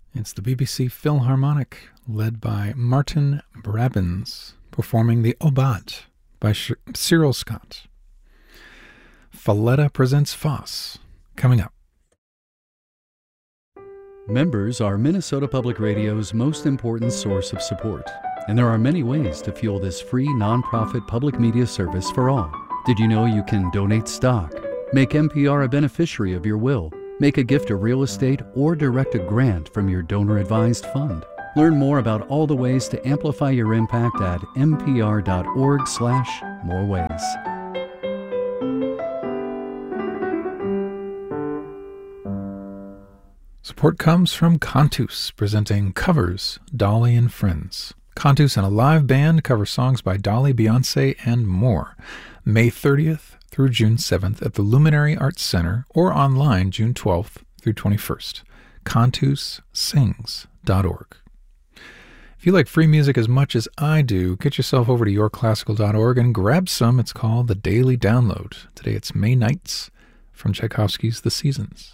It's the BBC Philharmonic, led by Martin Brabins, performing the Obat by Cyril Scott. Falletta presents Foss, coming up. Members are Minnesota Public Radio's most important source of support, and there are many ways to fuel this free nonprofit public media service for all. Did you know you can donate stock, make NPR a beneficiary of your will, make a gift of real estate, or direct a grant from your donor-advised fund? Learn more about all the ways to amplify your impact at npr.org/moreways. Support comes from Cantus, presenting Covers, Dolly and Friends. Cantus and a live band cover songs by Dolly, Beyoncé, and more. May 30th through June 7th at the Luminary Arts Center, or online June 12th through 21st. CantusSings.org. If you like free music as much as I do, get yourself over to yourclassical.org and grab some. It's called The Daily Download. Today it's May Nights from Tchaikovsky's The Seasons.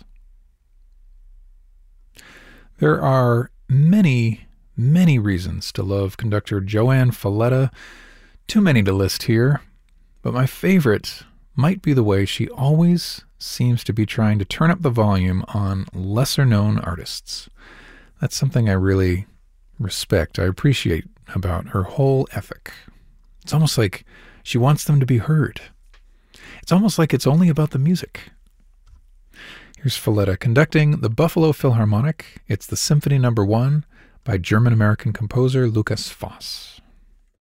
There are many, many reasons to love conductor Joanne Falletta. Too many to list here, but my favorite might be the way she always seems to be trying to turn up the volume on lesser-known artists. That's something I really respect, I appreciate about her whole ethic. It's almost like she wants them to be heard. It's almost like it's only about the music. Here's Falletta conducting the Buffalo Philharmonic. It's the Symphony No. 1 by German-American composer Lukas Foss.